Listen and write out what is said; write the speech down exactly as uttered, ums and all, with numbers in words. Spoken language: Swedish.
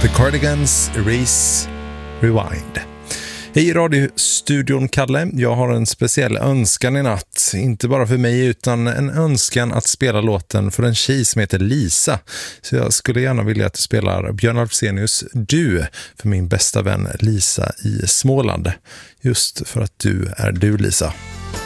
The Cardigans, Erase, Rewind. Hej radiostudion Kalle, jag har en speciell önskan i natt. Inte bara för mig utan en önskan att spela låten för en tjej som heter Lisa. Så jag skulle gärna vilja att du spelar Björn Alfsenius Du för min bästa vän Lisa i Småland. Just för att du är du, Lisa.